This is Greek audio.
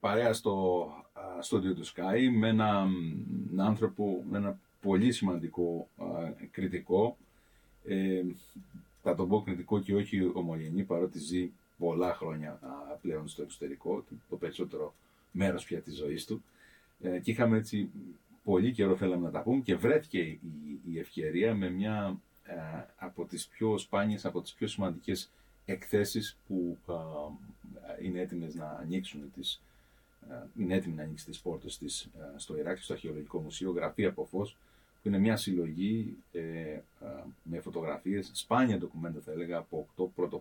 παρέα στο στούντιο του Sky με έναν άνθρωπο, με ένα πολύ σημαντικό κριτικό. Θα τον πω κριτικό και όχι ομογενή, παρότι ζει πολλά χρόνια πλέον στο εξωτερικό, το περισσότερο μέρος πια της ζωής του. Και είχαμε έτσι πολύ καιρό θέλαμε να τα πούμε και βρέθηκε η ευκαιρία με μια από τις πιο σπάνιες, από τις πιο σημαντικές εκθέσεις που είναι έτοιμες να ανοίξουν είναι έτοιμη να ανοίξει τις πόρτες της στο Ιράκ, στο Αρχαιολογικό Μουσείο, Γραφή από Φως, που είναι μια συλλογή με φωτογραφίες, σπάνια ντοκουμέντα θα έλεγα, από 8